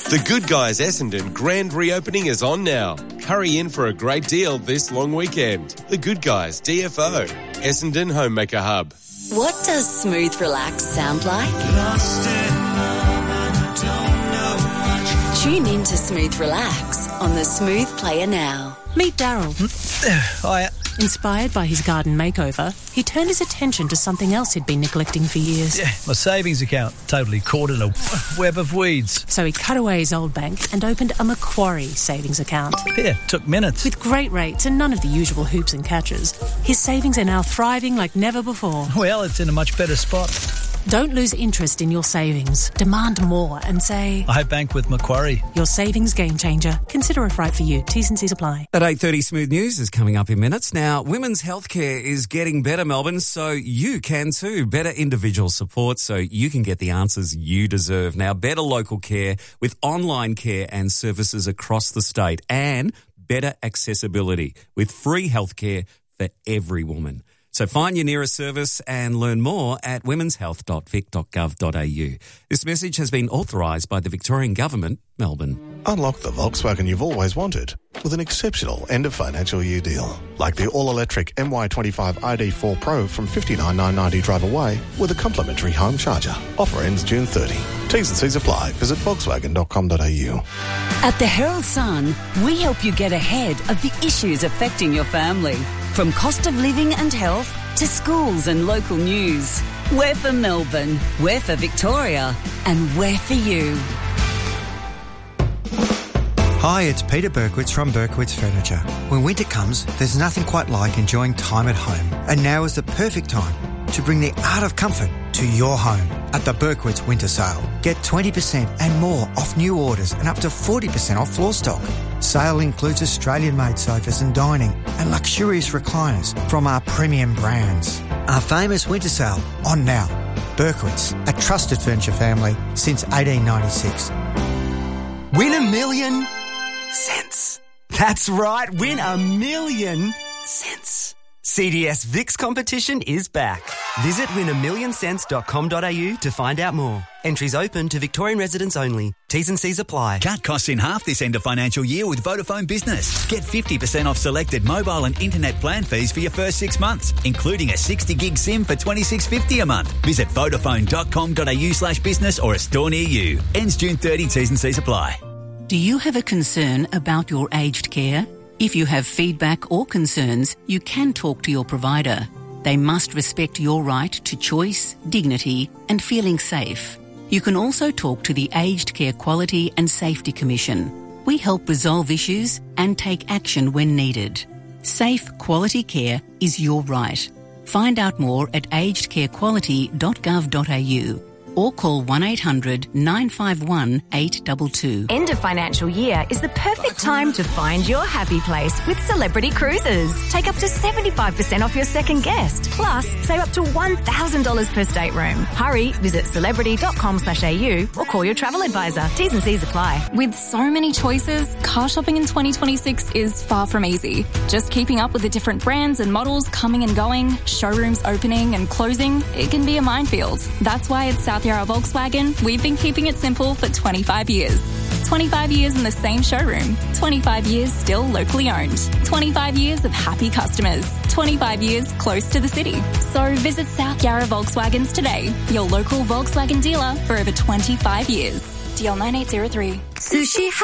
The Good Guys Essendon grand reopening is on now. Hurry in for a great deal this long weekend. The Good Guys DFO, Essendon Homemaker Hub. What does smooth relax sound like? Tune in to Smooth Relax on the Smooth Player now. Meet Daryl. Hiya. Inspired by his garden makeover, he turned his attention to something else he'd been neglecting for years. Yeah, my savings account totally caught in a web of weeds. So he cut away his old bank and opened a Macquarie savings account. Yeah, took minutes. With great rates and none of the usual hoops and catches, his savings are now thriving like never before. Well, it's in a much better spot. Don't lose interest in your savings. Demand more and say, I bank with Macquarie. Your savings game changer. Consider if right for you. T's and C's apply. At 8:30, Smooth News is coming up in minutes. Now, women's healthcare is getting better, Melbourne, so you can too. Better individual support so you can get the answers you deserve. Now, better local care with online care and services across the state, and better accessibility with free healthcare for every woman. So find your nearest service and learn more at womenshealth.vic.gov.au. This message has been authorised by the Victorian Government, Melbourne. Unlock the Volkswagen you've always wanted with an exceptional end-of-financial year deal. Like the all-electric MY25 ID4 Pro from $59,990 drive away with a complimentary home charger. Offer ends June 30. T's and C's apply. Visit volkswagen.com.au. At the Herald Sun, we help you get ahead of the issues affecting your family. From cost of living and health to schools and local news. We're for Melbourne, we're for Victoria, and we're for you. Hi, it's Peter Berkowitz from Berkowitz Furniture. When winter comes, there's nothing quite like enjoying time at home. And now is the perfect time to bring the art of comfort to your home at the Berkowitz Winter Sale. Get 20% and more off new orders and up to 40% off floor stock. Sale includes Australian-made sofas and dining and luxurious recliners from our premium brands. Our famous winter sale on now. Berkowitz, a trusted furniture family since 1896. Win $1 million cents. That's right, win $1 million cents. CDS VIX competition is back. Visit win1millioncents.com.au to find out more. Entries open to Victorian residents only. T's and C's apply. Cut costs in half this end of financial year with Vodafone Business. Get 50% off selected mobile and internet plan fees for your first 6 months, including a 60 gig SIM for $26.50 a month. Visit vodafone.com.au/business or a store near you. Ends June 30. T's and C's apply. Do you have a concern about your aged care? If you have feedback or concerns, you can talk to your provider. They must respect your right to choice, dignity, and feeling safe. You can also talk to the Aged Care Quality and Safety Commission. We help resolve issues and take action when needed. Safe, quality care is your right. Find out more at agedcarequality.gov.au. or call 1-800-951-822. End of financial year is the perfect time to find your happy place with Celebrity Cruises. Take up to 75% off your second guest. Plus, save up to $1,000 per stateroom. Hurry, visit celebrity.com.au or call your travel advisor. T's and C's apply. With so many choices, car shopping in 2026 is far from easy. Just keeping up with the different brands and models coming and going, showrooms opening and closing, it can be a minefield. That's why at South Yarra Volkswagen, we've been keeping it simple for 25 years. 25 years in the same showroom. 25 years still locally owned. 25 years of happy customers. 25 years close to the city. So visit South Yarra Volkswagens today, your local Volkswagen dealer for over 25 years. DL 9803. Sushi